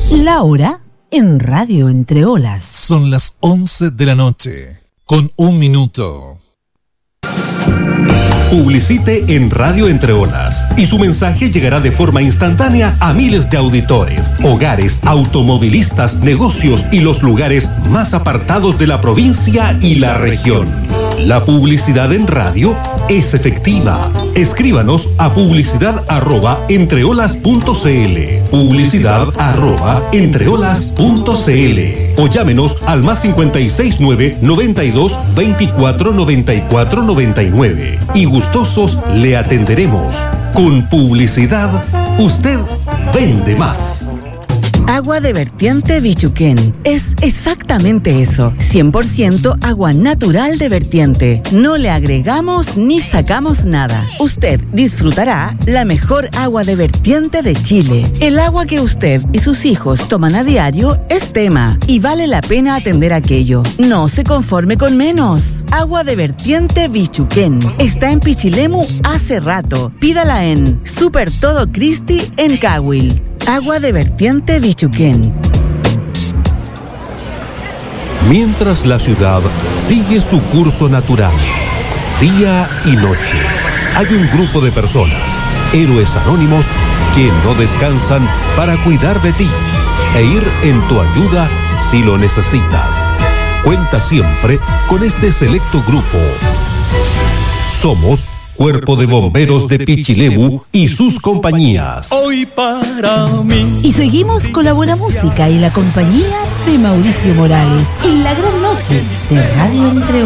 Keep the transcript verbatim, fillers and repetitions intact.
La hora en Radio Entre Olas. Son las once de la noche, con un minuto. Publicite en Radio Entre Olas y su mensaje llegará de forma instantánea a miles de auditores, hogares, automovilistas, negocios y los lugares más apartados de la provincia y la región. La publicidad en radio es efectiva. Escríbanos a publicidad arroba entreolas punto cl, publicidad arroba entreolas punto cl o llámenos al más cincuenta y seis nueve noventa y dos veinticuatro noventa y cuatro noventa y nueve y gustosos le atenderemos. Con publicidad, usted vende más. Agua de vertiente Bichuquén. Es exactamente eso. cien por ciento agua natural de vertiente. No le agregamos ni sacamos nada. Usted disfrutará la mejor agua de vertiente de Chile. El agua que usted y sus hijos toman a diario es tema y vale la pena atender aquello. No se conforme con menos. Agua de vertiente Bichuquén. Está en Pichilemu hace rato. Pídala en Super Todo Cristi en Cahuil. Agua de vertiente Bichuquén. Mientras la ciudad sigue su curso natural, día y noche, hay un grupo de personas, héroes anónimos, que no descansan para cuidar de ti e ir en tu ayuda si lo necesitas. Cuenta siempre con este selecto grupo. Somos Cuerpo de Bomberos de Pichilemu y sus compañías. Hoy para mí. Y seguimos con la buena música y la compañía de Mauricio Morales en la gran noche de Radio Entre Olas.